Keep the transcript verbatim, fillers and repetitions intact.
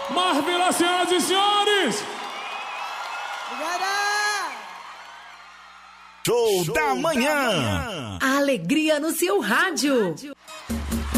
Marvila, senhoras e senhores! Show, Show da, manhã. da manhã! A alegria no seu rádio.